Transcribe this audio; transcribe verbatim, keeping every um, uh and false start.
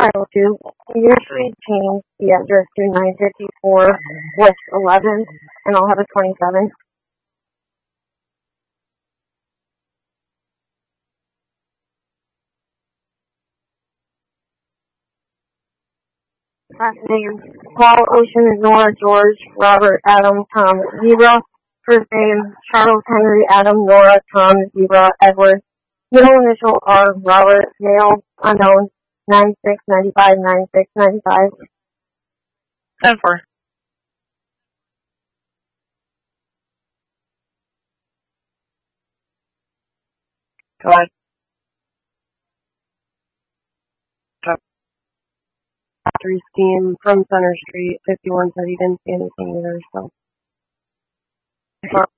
Title two, usually change the address to nine fifty-four West eleventh, and I'll have a twenty-seven. Last name, Paul, Ocean, Nora, George, Robert, Adam, Tom, Zebra. First name, Charles, Henry, Adam, Nora, Tom, Zebra, Edward. Middle initial R, Robert, male, unknown, nine six ninety-five, nine six ninety-five. ten four. Go ahead. Three steam from Center Street, fifty-one said he didn't see anything either, so.